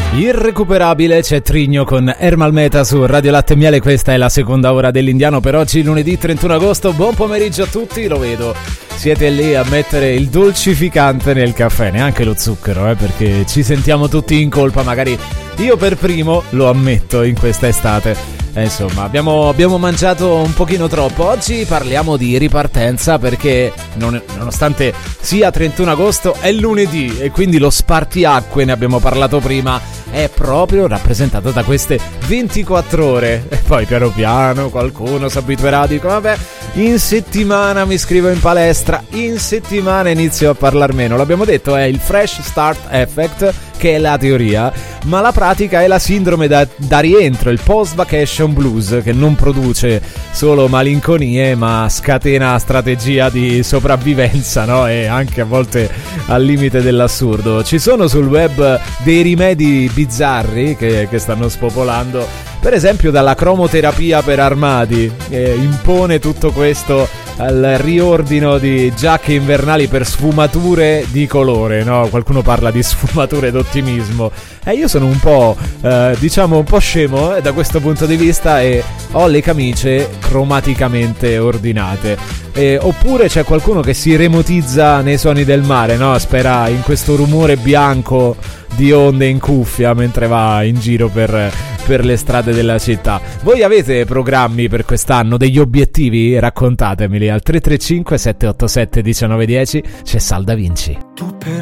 Irrecuperabile, c'è Trigno con Ermal Meta su Radio Latte e Miele. Questa è la seconda ora dell'Indiano per oggi, lunedì 31 agosto. Buon pomeriggio a tutti, lo vedo. Siete lì a mettere il dolcificante nel caffè, neanche lo zucchero, perché ci sentiamo tutti in colpa, magari io per primo lo ammetto in questa estate. Insomma, abbiamo mangiato un pochino troppo. Oggi parliamo di ripartenza perché nonostante sia 31 agosto è lunedì e quindi lo spartiacque, ne abbiamo parlato prima, è proprio rappresentato da queste 24 ore. E poi piano piano qualcuno si abituerà, dico vabbè, in settimana mi iscrivo in palestra, in settimana inizio a parlar meno. L'abbiamo detto, è il Fresh Start Effect, che è la teoria, ma la pratica è la sindrome da rientro, il post vacation blues, che non produce solo malinconie ma scatena strategia di sopravvivenza, no? E anche a volte al limite dell'assurdo. Ci sono sul web dei rimedi bizzarri che stanno spopolando, per esempio dalla cromoterapia per armadi, impone tutto questo al riordino di giacche invernali per sfumature di colore, no? Qualcuno parla di sfumature d'ottimismo. Io sono un po', un po' scemo da questo punto di vista e ho le camicie cromaticamente ordinate. Oppure c'è qualcuno che si remotizza nei suoni del mare, no? Spera in questo rumore bianco di onde in cuffia mentre va in giro per le strade della città. Voi avete programmi per quest'anno, degli obiettivi? Raccontatemeli al 335 787 1910. C'è Sal Da Vinci.